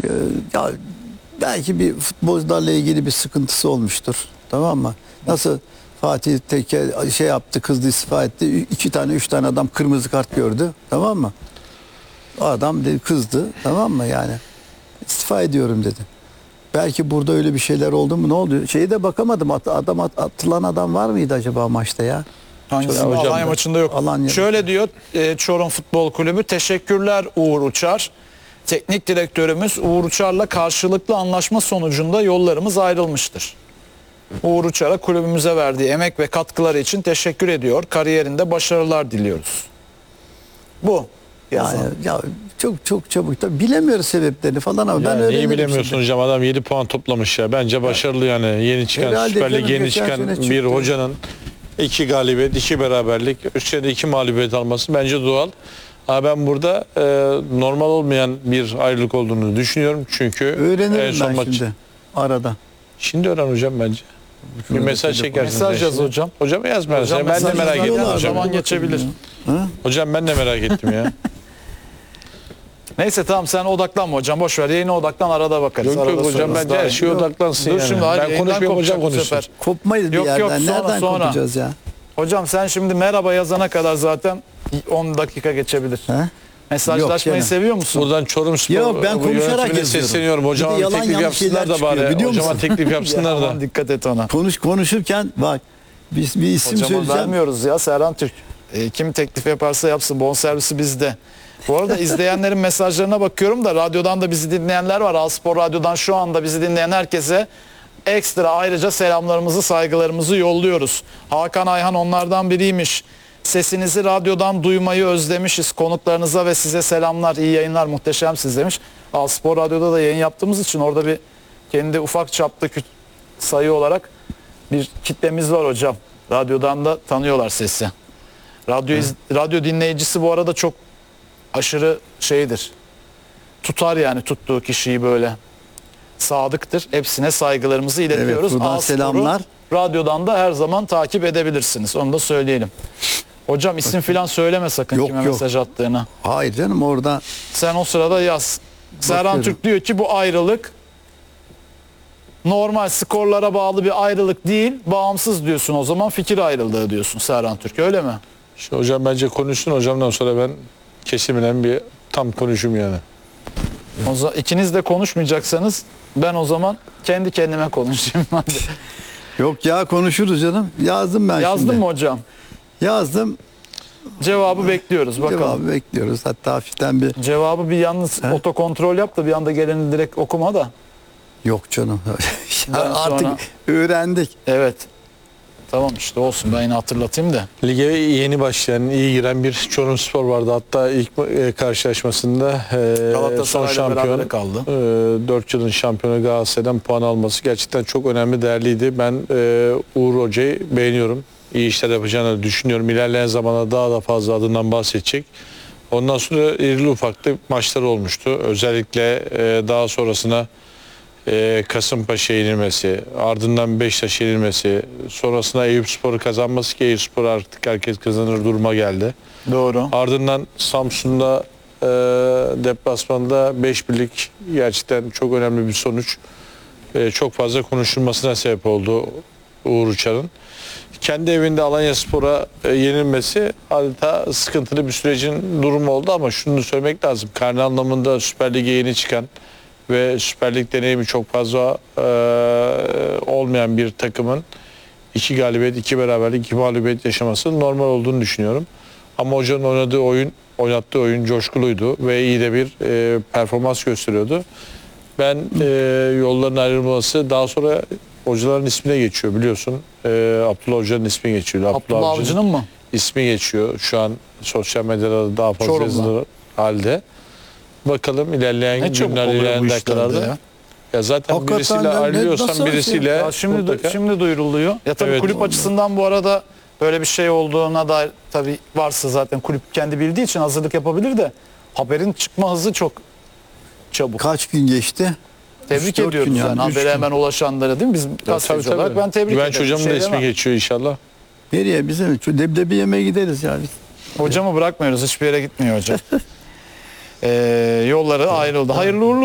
ya belki bir futbolcularla ilgili bir sıkıntısı olmuştur. Tamam mı? Nasıl Fatih Tekke şey yaptı, kızdı, istifa etti. 2 tane 3 tane adam kırmızı kart gördü. Tamam mı? O adam dedi, kızdı. Tamam mı yani? İstifa ediyorum dedi. Belki burada öyle bir şeyler oldu mu? Ne oldu? Şeye de bakamadım. Atılan adam var mıydı acaba maçta ya? Hangisi? Alanya maçında yok. Alanya. Şöyle diyor Çorum Futbol Kulübü: teşekkürler Uğur Uçar. Teknik direktörümüz Uğur Uçar'la karşılıklı anlaşma sonucunda yollarımız ayrılmıştır. Uğur Uçar'a kulübümüze verdiği emek ve katkıları için teşekkür ediyor. Kariyerinde başarılar diliyoruz. Bu. Yani ya çok çabuk da bilemiyoruz sebeplerini falan ama ben Yani öğrenirim neyi bilemiyorsun şimdi. hocam, adam 7 puan toplamış ya. Bence başarılı yani. Yeni çıkan, Herhalde Süper Lig canım, yeni geçen çıkan sene bir çıktı. hocanın 2 galibiyet, 2 beraberlik, üstüne 2 mağlubiyet alması bence doğal. Ama ben burada normal olmayan bir ayrılık olduğunu düşünüyorum. Çünkü Öğrenirim ben maç. şimdi arada. Şimdi öğren hocam bence. Bir mesaj çekersin. Mesaj yaz hocam. Hocam yaz ben. Hocam Ben de merak ettim yazıyorlar. hocam. Zaman geçebilir. Ha? Hocam ben de merak ettim ya. Neyse tamam, sen odaklanma hocam, boş ver, yayına odaklan, arada bakarız. Yok Arada yok hocam, sorarız. bence Daha her iyi. şeye odaklansın Dur yani. şimdi, hayır, Ben yayından konuşmuyorum, hocam kopacak bu konuşsun. sefer. Kopmayız bir Yok, yok, yerden. sonra, Nereden sonra. kopacağız ya? Hocam sen şimdi merhaba yazana kadar zaten 10 dakika geçebilir. He? Mesajlaşmayı Yok, seviyor musun? Buradan Çorum Spor Yok, ben konuşarak yönetimine yazıyorum. sesleniyorum. Bir Hocama de yalan teklif yanlış yapsınlar şeyler da bari. çıkıyor, biliyor Hocama musun? teklif yapsınlar da. Aman dikkat et ona. Konuşurken bak bir isim Hocama söyleyeceğim. vermiyoruz ya Serhan Türk. Kim teklif yaparsa yapsın, bonservisi bizde. Bu arada izleyenlerin mesajlarına bakıyorum da radyodan da bizi dinleyenler var. Alspor Radyo'dan şu anda bizi dinleyen herkese ekstra ayrıca selamlarımızı, saygılarımızı yolluyoruz. Hakan Ayhan onlardan biriymiş. Sesinizi radyodan duymayı özlemişiz. Konuklarınıza ve size selamlar, iyi yayınlar, muhteşemsiniz demiş. Alspor Radyo'da da yayın yaptığımız için orada bir kendi ufak çaplı sayı olarak bir kitlemiz var hocam. Radyodan da tanıyorlar sesi. Radyo dinleyicisi bu arada çok aşırı şeydir. Tutar yani tuttuğu kişiyi böyle. Sadıktır. Hepsine saygılarımızı iletiyoruz. Evet, buradan Alspor'u selamlar. radyodan da her zaman takip edebilirsiniz. Onu da söyleyelim. Hocam isim filan söyleme sakın Yok, kime yok. mesaj attığını. Hayır canım, orada Sen o sırada yaz. Serhan Bakıyorum. Türk diyor ki bu ayrılık normal skorlara bağlı bir ayrılık değil, bağımsız diyorsun, o zaman fikir ayrılığı diyorsun Serhan Türk, öyle mi? İşte hocam bence konuşsun, hocamdan sonra ben kesimle bir tam konuşayım yani. O zaman ikiniz de konuşmayacaksanız ben o zaman kendi kendime konuşayım. Hadi. yok ya, konuşuruz canım. Yazdım ben Yazdın şimdi. mı hocam? Yazdım. Cevabı bekliyoruz bakalım. Cevabı bekliyoruz. Hatta hafiften bir Cevabı bir yalnız otokontrol yap da bir anda geleni direkt okuma da. yok canım. Ben Artık sonra- öğrendik. Evet. Tamam işte olsun, ben yine hatırlatayım da. Lige yeni başlayan, iyi giren bir Çorum Spor vardı. Hatta ilk karşılaşmasında son Galatasaray'la şampiyon, berabere kaldı. 4 yılın şampiyonu Galatasaray'dan puan alması gerçekten çok önemli, değerliydi. Ben Uğur Hoca'yı beğeniyorum. İyi işler yapacağını düşünüyorum. İlerleyen zamanda daha da fazla adından bahsedecek. Ondan sonra irili ufaklı maçları olmuştu. Özellikle daha sonrasına Kasımpaşa yenilmesi, ardından Beşiktaş yenilmesi, sonrasında Eyüpspor'u kazanması ki Eyüpspor artık herkes kazanır duruma geldi. Doğru. Ardından Samsun'da deplasmanda 5-1'lik gerçekten çok önemli bir sonuç. Çok fazla konuşulmasına sebep oldu Uğur Uçar'ın. Kendi evinde Alanyaspor'a yenilmesi adeta sıkıntılı bir sürecin durumu oldu ama şunu da söylemek lazım. Karne anlamında Süper Lig'e yeni çıkan ve Süper Lig deneyimi çok fazla olmayan bir takımın 2 galibiyet, 2 beraberlik, 2 mağlubiyet yaşaması normal olduğunu düşünüyorum. Ama hocanın oynattığı oyun coşkuluydu ve iyi de bir performans gösteriyordu. Ben yolların ayrılması, daha sonra hocaların ismine geçiyor biliyorsun. Abdullah Hoca'nın ismi geçiyor. Abdullah Avcı'nın mı? ismi geçiyor. Şu an sosyal medyada daha fazla Çorum'da. yazılır halde. Bakalım ilerleyen Ne çabuk günler, oluyor bu ilerleyen işlerde dakikalarda. ya. Ya zaten Hakikaten birisiyle de nasıl ayrılıyorsan bir birisiyle Ya mutlaka. şimdi duyuruluyor. Ya tabii Evet. kulüp açısından bu arada böyle bir şey olduğuna dair tabii varsa zaten kulüp kendi bildiği için hazırlık yapabilir de haberin çıkma hızı çok çabuk. Kaç gün geçti? Tebrik 3-4 ediyoruz gün yani, üç habere gün. hemen ulaşanlara, değil mi? Biz Tabii, gazeteci tabii. olarak ben tebrik ederim. Güvenç hocamın da Şey ismi demem. geçiyor inşallah. Nereye? Bize mi? Şu debdebi yemeye gideriz ya biz. Hocamı bırakmıyoruz, hiçbir yere gitmiyor hocam. Yolları ayrıldı. Hayırlı uğurlu